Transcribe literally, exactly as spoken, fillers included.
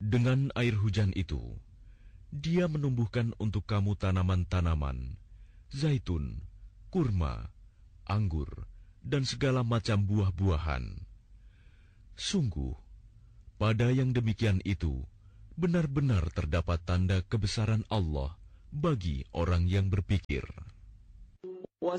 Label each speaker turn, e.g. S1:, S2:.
S1: Dengan air hujan itu, Dia menumbuhkan untuk kamu tanaman-tanaman, zaitun, kurma, anggur, dan segala macam buah-buahan. Sungguh, pada yang demikian itu, benar-benar terdapat tanda kebesaran Allah bagi orang yang berpikir.